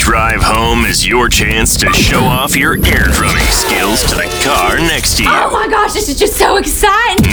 drive home is your chance to show off your air drumming skills to the car next to you. Oh my gosh, this is just so exciting.